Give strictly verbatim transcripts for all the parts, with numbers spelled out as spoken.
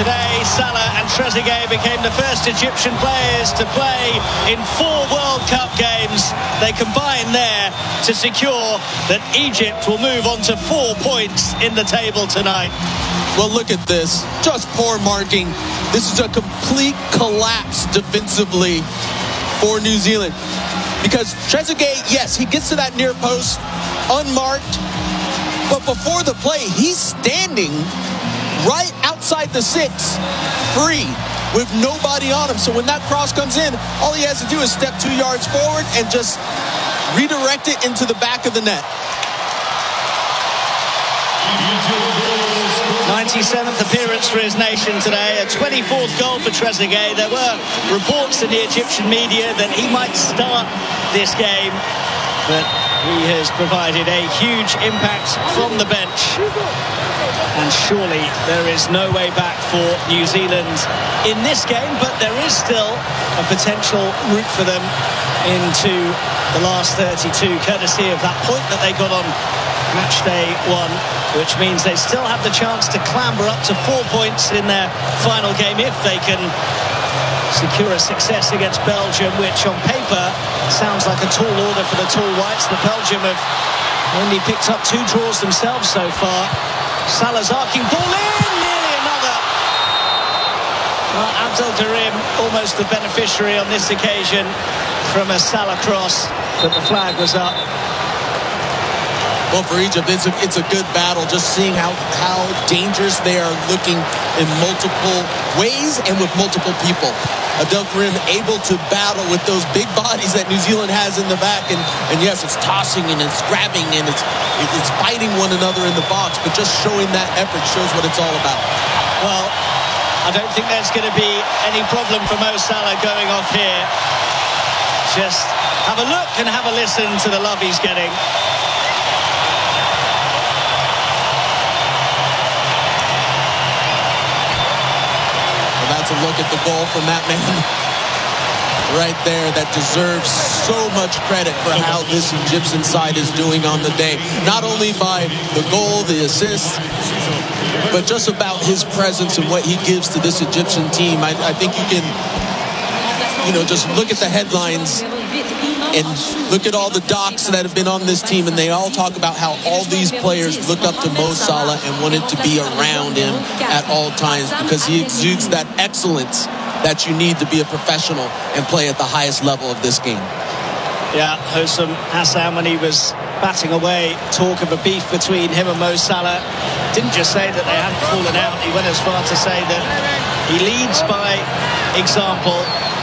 Today, Salah and Trezeguet became the first Egyptian players to play in four World Cup games. They combine there to secure that Egypt will move on to four points in the table tonight. Well, look at this. Just poor marking. This is a complete collapse defensively for New Zealand. Because Trezeguet, yes, he gets to that near post unmarked. But before the play, he's standing right outside the six, free, with nobody on him. So when that cross comes in, all he has to do is step two yards forward and just redirect it into the back of the net. ninety-seventh appearance for his nation today, a twenty-fourth goal for Trezeguet. There were reports in the Egyptian media that he might start this game, but he has provided a huge impact from the bench. And surely there is no way back for New Zealand in this game, but there is still a potential route for them into the last thirty-two, courtesy of that point that they got on match day one, which means they still have the chance to clamber up to four points in their final game if they can secure a success against Belgium, which on paper sounds like a tall order for the tall whites. The Belgium have only picked up two draws themselves so far. Salah's arcing ball in, nearly another. Well, Abdelkarim almost the beneficiary on this occasion from a Salah cross, but the flag was up. Well, for Egypt, it's a, it's a good battle, just seeing how, how dangerous they are looking in multiple ways and with multiple people. Abdelkarim able to battle with those big bodies that New Zealand has in the back. And, and yes, it's tossing and it's grabbing and it's, it's fighting one another in the box, but just showing that effort shows what it's all about. Well, I don't think there's going to be any problem for Mo Salah going off here. Just have a look and have a listen to the love he's getting. That's a look at the goal from that man right there that deserves so much credit for how this Egyptian side is doing on the day. Not only by the goal, the assist, but just about his presence and what he gives to this Egyptian team. I, I think you can, you know, just look at the headlines and look at all the docs that have been on this team, and they all talk about how all these players look up to Mo Salah and wanted to be around him at all times because he exudes that excellence that you need to be a professional and play at the highest level of this game. Yeah, Hossam Hassan, when he was batting away talk of a beef between him and Mo Salah, didn't just say that they hadn't fallen out, he went as far to say that he leads by example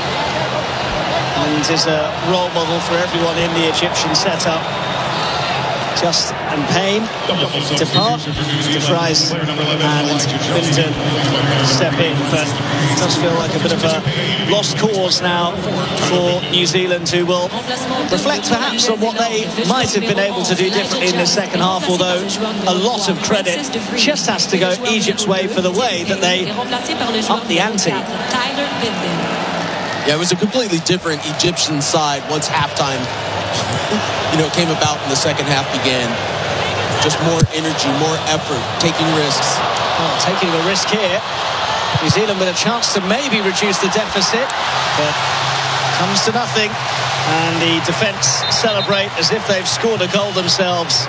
and is a role model for everyone in the Egyptian setup. Just and Payne depart, De Vries and Winton step in, but it does feel like a bit of a lost cause now for New Zealand, who will reflect perhaps on what they might have been able to do differently in the second half, although a lot of credit just has to go Egypt's way for the way that they up the ante. Yeah, it was a completely different Egyptian side once halftime, you know, came about and the second half began. Just more energy, more effort, taking risks. Well, taking a risk here. New Zealand with a chance to maybe reduce the deficit, but comes to nothing. And the defence celebrate as if they've scored a goal themselves.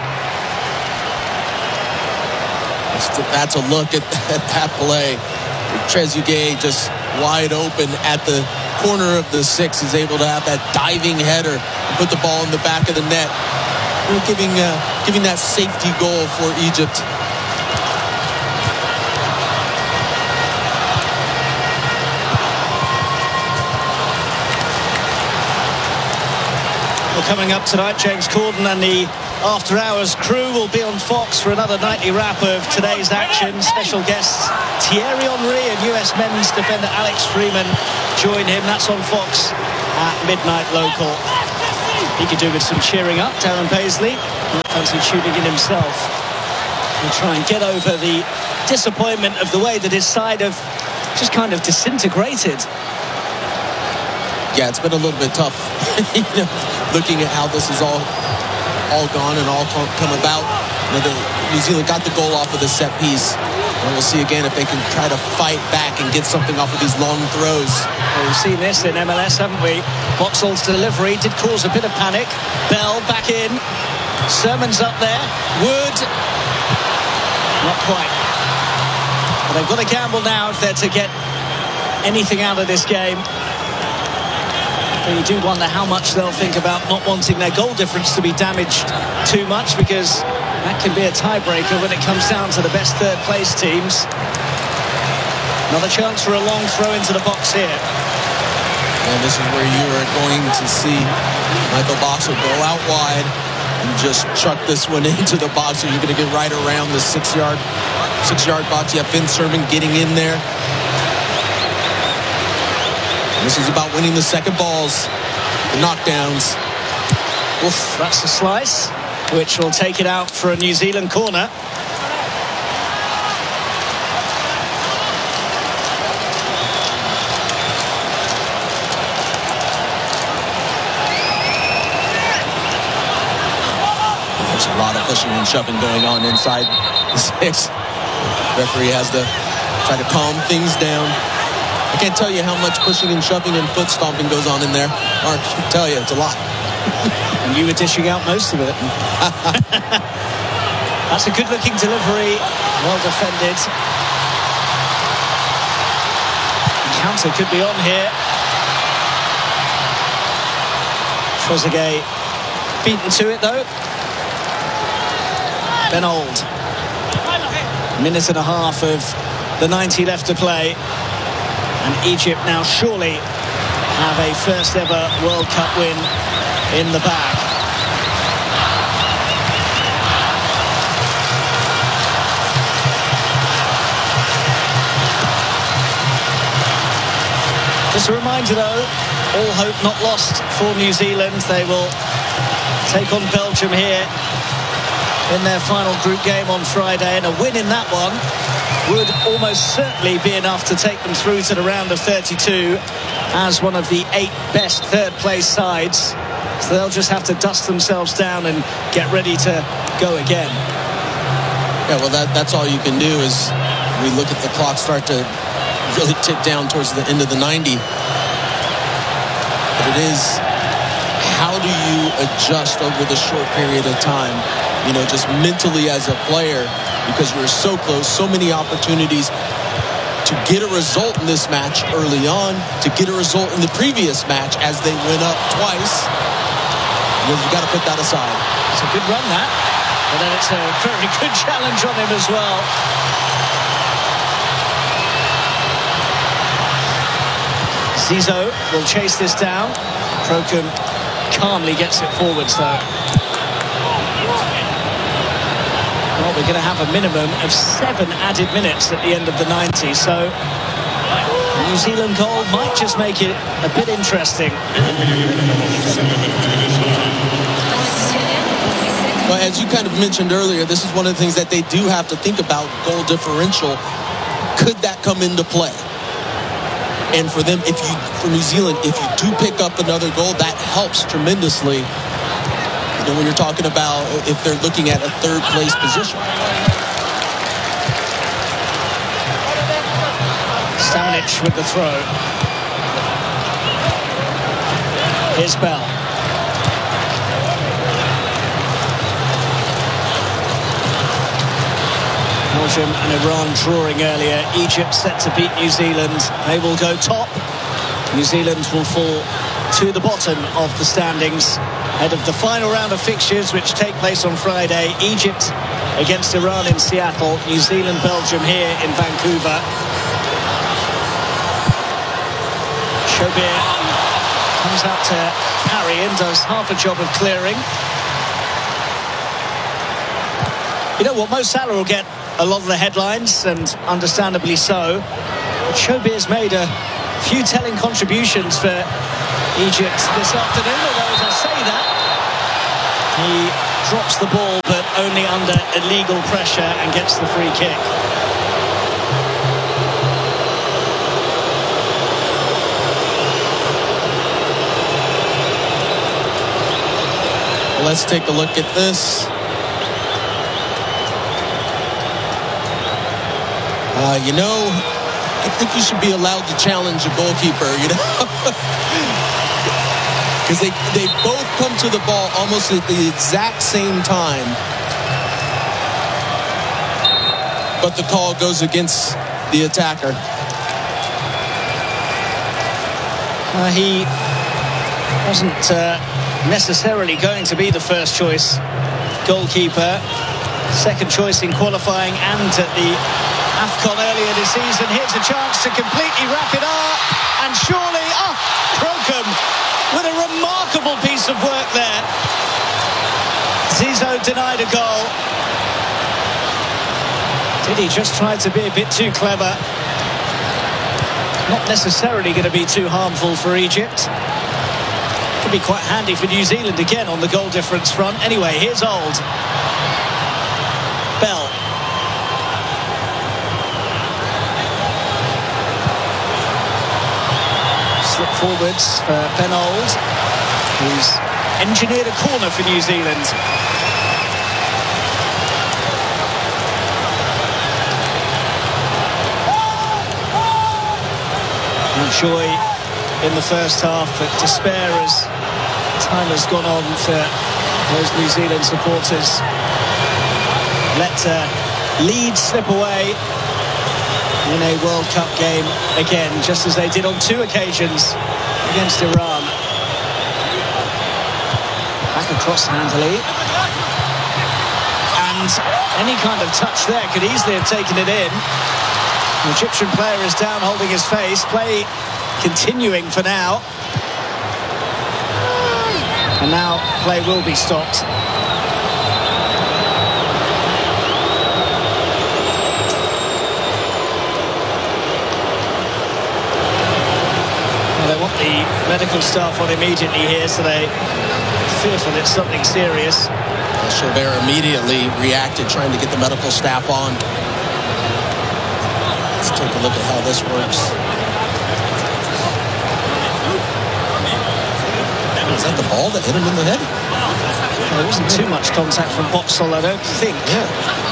That's a look at, at that play. Trezeguet just wide open at the corner of the six, is able to have that diving header and put the ball in the back of the net. We're giving uh, giving that safety goal for Egypt. Well, coming up tonight, James Corden and the After Hours crew will be on Fox for another nightly wrap of today's action. Special guests Thierry Henry and U S men's defender Alex Freeman join him. That's on Fox at midnight local. He could do with some cheering up. Darren Paisley might fancy tuning in himself and try and get over the disappointment of the way that his side have just kind of disintegrated. Yeah, it's been a little bit tough, you know, looking at how this is all all gone and all come about. You know, the, New Zealand got the goal off of the set piece, And we'll see again if they can try to fight back and get something off of these long throws. Well, we've seen this in M L S, haven't we? Boxall's delivery did cause a bit of panic. Bell back in. Sermon's up there. Wood. Not quite. But they've got to gamble now if they're to get anything out of this game. But you do wonder how much they'll think about not wanting their goal difference to be damaged too much, because that can be a tiebreaker when it comes down to the best third place teams. Another chance for a long throw into the box here. And this is where you are going to see Michael Boxall go out wide and just chuck this one into the box. So you're going to get right around the six-yard six-yard box. You have Finn Sermon getting in there. And this is about winning the second balls, the knockdowns. Oof, that's a slice, which will take it out for a New Zealand corner. There's a lot of pushing and shoving going on inside the six. The referee has to try to calm things down. I can't tell you how much pushing and shoving and foot stomping goes on in there. Mark, I can tell you, it's a lot. And you were dishing out most of it. That's a good-looking delivery. Well defended. Counter could be on here. Trezeguet beaten to it, though. Ben Old. Minute and a half of the ninety left to play. And Egypt now surely have a first ever World Cup win in the bag. Just a reminder though, all hope not lost for New Zealand. They will take on Belgium here in their final group game on Friday, and a win in that one would almost certainly be enough to take them through to the round of thirty-two as one of the eight best third place sides. So they'll just have to dust themselves down and get ready to go again. Yeah, well, that, that's all you can do is we look at the clock start to really tick down towards the end of the ninety. But it is, how do you adjust over the short period of time? You know, just mentally as a player, because you're so close, so many opportunities to get a result in this match early on, to get a result in the previous match as they went up twice. You know, you got to put that aside. It's a good run, that. But then it's a very good challenge on him as well. Zizou will chase this down. Procom calmly gets it forwards, though. Well, we're going to have a minimum of seven added minutes at the end of the ninety, so New Zealand goal might just make it a bit interesting. Well, as you kind of mentioned earlier, this is one of the things that they do have to think about, goal differential. Could that come into play? And for them, if you, for New Zealand, if you do pick up another goal, that helps tremendously. You know, when you're talking about if they're looking at a third place position. Stamenic with the throw. Here's Bell. Belgium and Iran drawing earlier. Egypt set to beat New Zealand. They will go top. New Zealand will fall to the bottom of the standings ahead of the final round of fixtures, which take place on Friday. Egypt against Iran in Seattle. New Zealand, Belgium here in Vancouver. Shobir comes out to parry and does half a job of clearing. You know what, Mo Salah will get a lot of the headlines, and understandably so. But Shobir's made a few telling contributions for Egypt this afternoon, although as I say that, he drops the ball but only under illegal pressure and gets the free kick. Let's take a look at this. Uh, you know, I think you should be allowed to challenge a goalkeeper, you know? Because they, they both come to the ball almost at the exact same time. But the call goes against the attacker. Uh, he wasn't uh, necessarily going to be the first choice goalkeeper. Second choice in qualifying and at the AFCON earlier this season. Here's a chance to completely wrap it up. And surely, oh, Crocombe with a remarkable piece of work there. Zizou denied a goal. Did he just try to be a bit too clever? Not necessarily going to be too harmful for Egypt. Could be quite handy for New Zealand again on the goal difference front. Anyway, here's Old. Bell. Slip forwards for Ben Old, who's engineered a corner for New Zealand. Joy in the first half, but despair as time has gone on for those New Zealand supporters. Let uh, lead slip away in a World Cup game again, just as they did on two occasions against Iran. Back across handily. And any kind of touch there could easily have taken it in. The Egyptian player is down holding his face. Play continuing for now. And now play will be stopped. Well, they want the medical staff on immediately here, so they fearful it's something serious. Chaubert immediately reacted, trying to get the medical staff on. Let's take a look at how this works. Is that the ball that hit him in the head? Well, there wasn't too much contact from Boxall, I don't think. Yeah.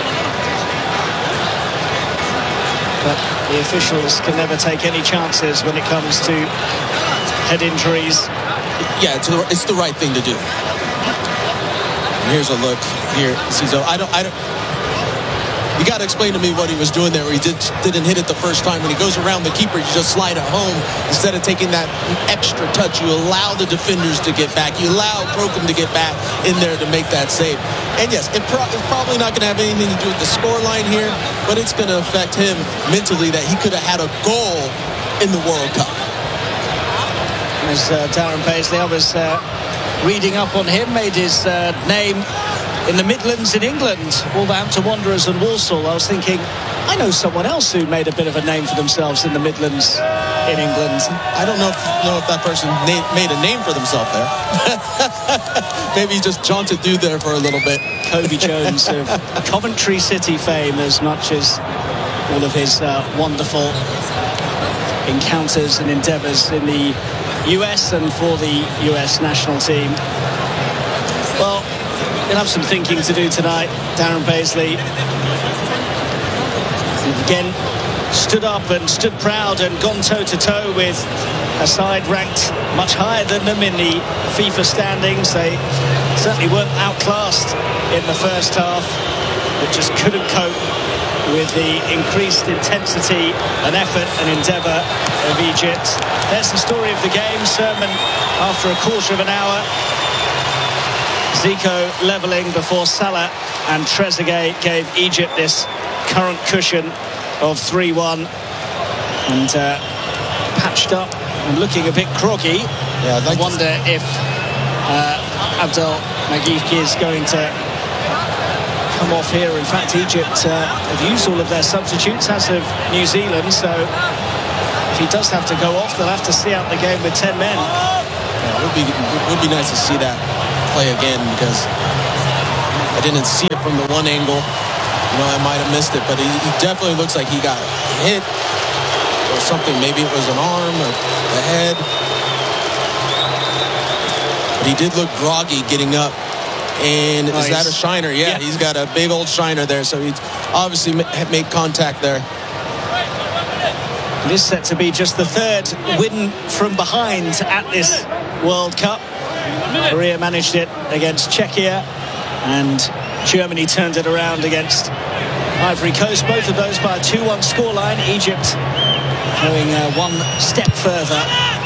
But the officials can never take any chances when it comes to head injuries. Yeah, it's the, it's the right thing to do. And here's a look here, Zizou. I don't, I don't. You got to explain to me what he was doing there. Where he did, didn't hit it the first time. When he goes around the keeper, you just slide it home. Instead of taking that extra touch, you allow the defenders to get back. You allow Crocombe to get back in there to make that save. And yes, it pro it's probably not going to have anything to do with the scoreline here, but it's going to affect him mentally that he could have had a goal in the World Cup. As uh, Darren Paisley, I was uh, reading up on him, made his uh, name in the Midlands in England, Wolverhampton Wanderers and Walsall. I was thinking, I know someone else who made a bit of a name for themselves in the Midlands in England. I don't know if, know if that person made a name for themselves there. Maybe he just jaunted through there for a little bit. Kobe Jones of Coventry City fame, as much as all of his uh, wonderful encounters and endeavours in the U S and for the U S national team. Well, he'll have some thinking to do tonight, Darren Paisley. Again, stood up and stood proud and gone toe-to-toe with a side ranked much higher than them in the FIFA standings. They certainly weren't outclassed in the first half, but just couldn't cope with the increased intensity and effort and endeavour of Egypt. That's the story of the game. Sermon after a quarter of an hour. Zico levelling before Salah and Trezeguet gave Egypt this current cushion of three one. And uh, patched up and looking a bit groggy. Yeah, I'd like I wonder to... if uh, Abdel Magik is going to come off here. In fact, Egypt uh, have used all of their substitutes, as of New Zealand. So if he does have to go off, they'll have to see out the game with ten men. Yeah, it would be, it would be nice to see that play again, because I didn't see it from the one angle. You know, I might have missed it, but he, he definitely looks like he got hit or something. Maybe it was an arm or the head. But he did look groggy getting up. And oh, is that a shiner? Yeah, yeah, he's got a big old shiner there. So he obviously made contact there. It is set to be just the third win from behind at this World Cup. Korea managed it against Czechia, and Germany turned it around against Ivory Coast. Both of those by a two one scoreline. Egypt going uh, one step further.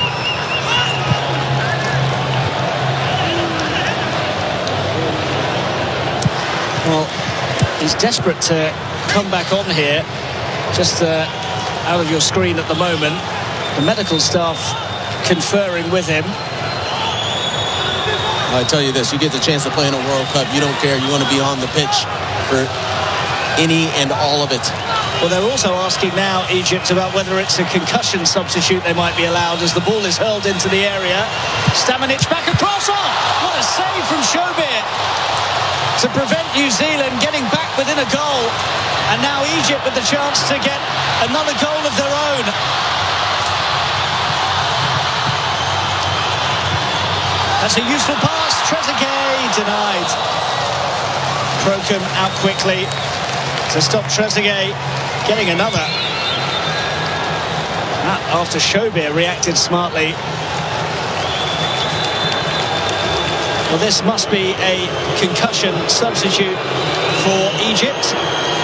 Well, he's desperate to come back on here. Just uh, out of your screen at the moment. The medical staff conferring with him. I tell you this, you get the chance to play in a World Cup, you don't care. You want to be on the pitch for any and all of it. Well, they're also asking now, Egypt, about whether it's a concussion substitute they might be allowed as the ball is hurled into the area. Stamanic back across. Oh, what a save from Shobir to prevent New Zealand getting back within a goal. And now Egypt with the chance to get another goal of their own. That's a useful pass. Trezeguet denied. Crocombe out quickly to stop Trezeguet getting another. That after Shobir reacted smartly. Well, this must be a concussion substitute for Egypt.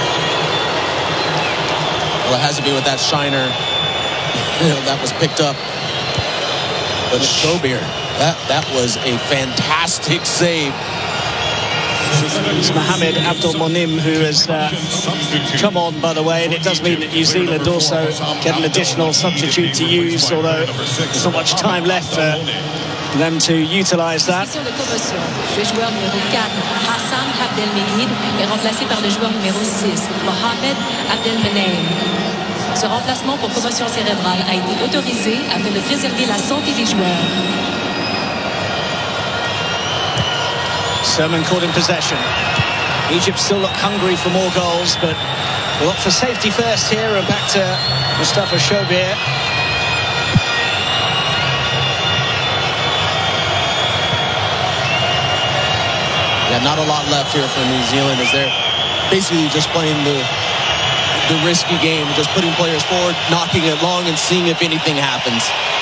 Well, it has to be with that shiner that was picked up. But Shobir, that, that was a fantastic save. It's Mohamed Abdelmonem who has uh, come on, by the way, and it does mean that New Zealand also get an additional substitute to use, although there's not much time left for them to utilise that. Le joueur numéro quatre, Hassan Abdelmejid, est remplacé par le joueur numéro six, Mohamed Abdelmonem. Ce remplacement pour commotion cérébrale a été autorisé afin de préserver la santé des joueurs. Sermon caught in possession. Egypt still look hungry for more goals, but we'll opt for safety first here, and back to Mustafa Shobir. Yeah, not a lot left here for New Zealand as they're basically just playing the the risky game, just putting players forward, knocking it long and seeing if anything happens.